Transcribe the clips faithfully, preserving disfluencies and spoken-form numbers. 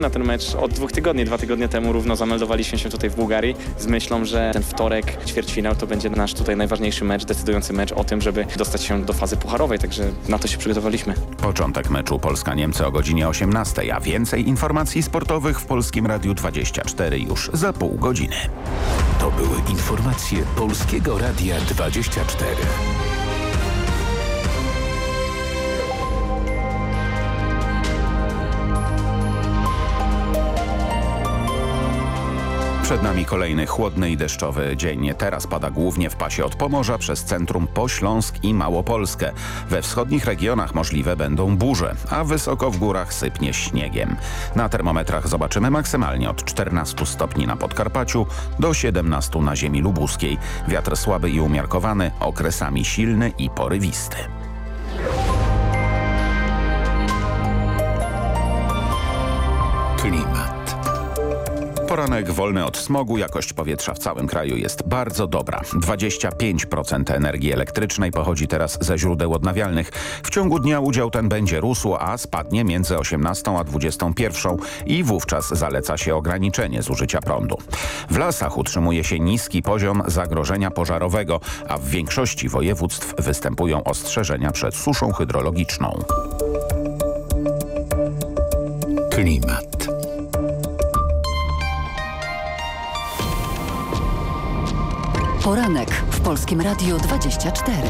Na ten mecz od dwóch tygodni, dwa tygodnie temu równo zameldowaliśmy się tutaj w Bułgarii z myślą, że ten wtorek, ćwierćfinał to będzie nasz tutaj najważniejszy mecz, decydujący mecz o tym, żeby dostać się do fazy pucharowej, także na to się przygotowaliśmy. Początek meczu Polska-Niemcy o godzinie osiemnastej, a więcej informacji sportowych w Polskim Radiu dwadzieścia cztery już za pół godziny. To były informacje Polskiego Radia dwadzieścia cztery. Przed nami kolejny chłodny i deszczowy dzień. Teraz pada głównie w pasie od Pomorza przez centrum po Śląsk i Małopolskę. We wschodnich regionach możliwe będą burze, a wysoko w górach sypnie śniegiem. Na termometrach zobaczymy maksymalnie od czternastu stopni na Podkarpaciu do siedemnastu na ziemi lubuskiej. Wiatr słaby i umiarkowany, okresami silny i porywisty. Klimat. Poranek wolny od smogu, jakość powietrza w całym kraju jest bardzo dobra. dwadzieścia pięć procent energii elektrycznej pochodzi teraz ze źródeł odnawialnych. W ciągu dnia udział ten będzie rósł, a spadnie między osiemnastą a dwudziestą pierwszą i wówczas zaleca się ograniczenie zużycia prądu. W lasach utrzymuje się niski poziom zagrożenia pożarowego, a w większości województw występują ostrzeżenia przed suszą hydrologiczną. Klimat. Poranek w Polskim Radiu dwadzieścia cztery.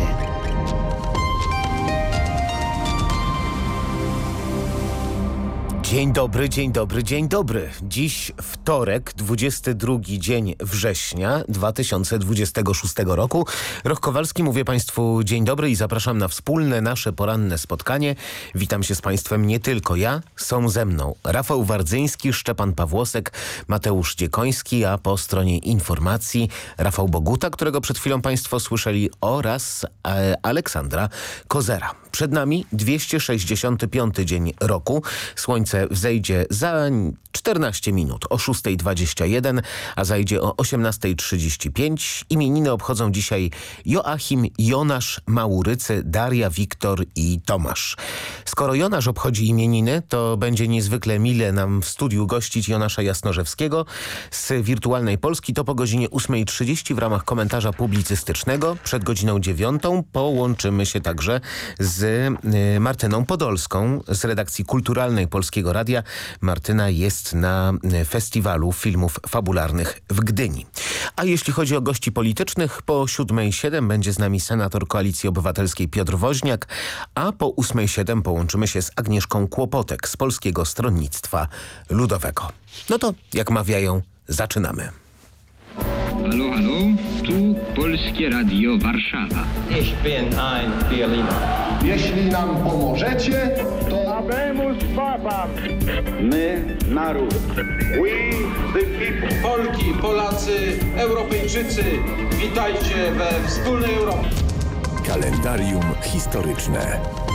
Dzień dobry, dzień dobry, dzień dobry. Dziś wtorek, dwudziesty drugi dzień września dwa tysiące dwudziestego szóstego roku. Roch Kowalski, mówię Państwu dzień dobry i zapraszam na wspólne nasze poranne spotkanie. Witam się z Państwem nie tylko ja, są ze mną Rafał Wardzyński, Szczepan Pawłosek, Mateusz Dziekoński, a po stronie informacji Rafał Boguta, którego przed chwilą Państwo słyszeli, oraz e, Aleksandra Kozera. Przed nami dwieście sześćdziesiąty piąty dzień roku. Słońce wzejdzie za czternaście minut o szóstej dwadzieścia jeden, a zajdzie o osiemnastej trzydzieści pięć. Imieniny obchodzą dzisiaj Joachim, Jonasz, Maurycy, Daria, Wiktor i Tomasz. Skoro Jonasz obchodzi imieniny, to będzie niezwykle mile nam w studiu gościć Jonasza Jasnorzewskiego z Wirtualnej Polski. To po godzinie ósmej trzydzieści w ramach komentarza publicystycznego. Przed godziną dziewiątą połączymy się także z y, Martyną Podolską z redakcji kulturalnej Polskiego Radia. Martyna jest na festiwalu filmów fabularnych w Gdyni. A jeśli chodzi o gości politycznych, po siódmej siedem będzie z nami senator Koalicji Obywatelskiej Piotr Woźniak, a po ósmej siedem połączymy się z Agnieszką Kłopotek z Polskiego Stronnictwa Ludowego. No to, jak mawiają, zaczynamy. Halo, halo, tu Polskie Radio Warszawa. Ich bin ein Berliner. Jeśli nam pomożecie, to... Habemus Papam. My, naród. We, the people. Polki, Polacy, Europejczycy, witajcie we wspólnej Europie. Kalendarium historyczne.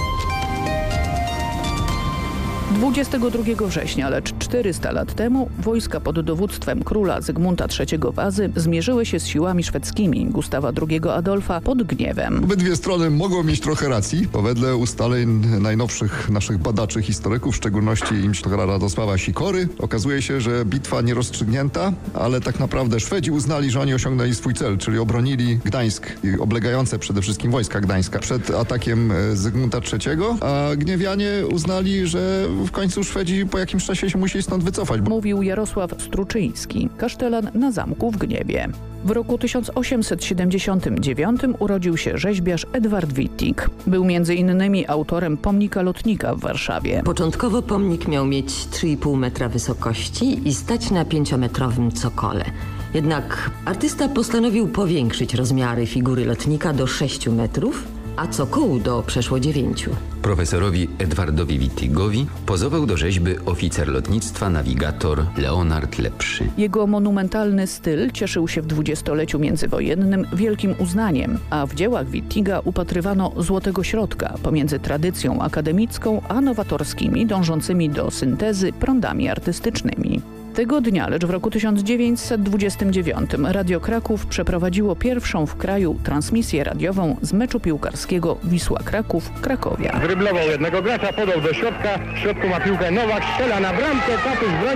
dwudziestego drugiego września, lecz czterysta lat temu, wojska pod dowództwem króla Zygmunta trzeciego Wazy zmierzyły się z siłami szwedzkimi Gustawa drugiego Adolfa pod Gniewem. Obydwie strony mogą mieć trochę racji, bo wedle ustaleń najnowszych naszych badaczy, historyków, w szczególności imperatора Radosława Sikory, okazuje się, że bitwa nie rozstrzygnięta, ale tak naprawdę Szwedzi uznali, że oni osiągnęli swój cel, czyli obronili Gdańsk i oblegające przede wszystkim wojska Gdańska przed atakiem Zygmunta trzeciego, a Gniewianie uznali, że w końcu Szwedzi po jakimś czasie się musieli stąd wycofać. Mówił Jarosław Struczyński, kasztelan na zamku w Gniewie. W roku tysiąc osiemset siedemdziesiątym dziewiątym urodził się rzeźbiarz Edward Wittig. Był między innymi autorem pomnika lotnika w Warszawie. Początkowo pomnik miał mieć trzy i pół metra wysokości i stać na pięciometrowym cokole. Jednak artysta postanowił powiększyć rozmiary figury lotnika do sześciu metrów, a cokół do przeszło dziewięciu. Profesorowi Edwardowi Wittigowi pozował do rzeźby oficer lotnictwa, nawigator Leonard Lepszy. Jego monumentalny styl cieszył się w dwudziestoleciu międzywojennym wielkim uznaniem, a w dziełach Wittiga upatrywano złotego środka pomiędzy tradycją akademicką a nowatorskimi, dążącymi do syntezy prądami artystycznymi. Tego dnia, lecz w roku tysiąc dziewięćset dwudziestym dziewiątym Radio Kraków przeprowadziło pierwszą w kraju transmisję radiową z meczu piłkarskiego Wisła Kraków-Krakowia. Dryblował jednego gracza, podał do środka, w środku ma piłkę Nowak, strzela na bramkę, Tatuś broni.